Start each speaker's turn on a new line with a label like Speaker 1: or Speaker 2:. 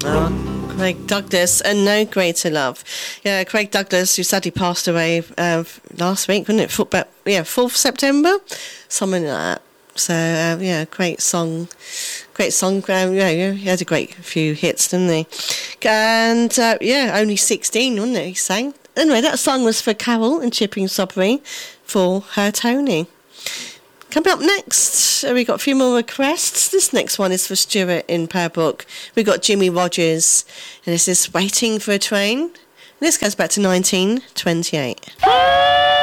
Speaker 1: Craig Douglas and No Greater Love. Yeah, Craig Douglas, who sadly passed away last week, wasn't it? 4th September? Something like that. So, great song. Great song. He had a great few hits, didn't he? And, only 16, wasn't it, he sang? Anyway, that song was for Carol and Chipping Sodbury for her Tony. Coming up next, we got a few more requests. This next one is for Stuart in Pembroke. We got Jimmy Rogers, and this is Waiting for a Train. This goes back to 1928.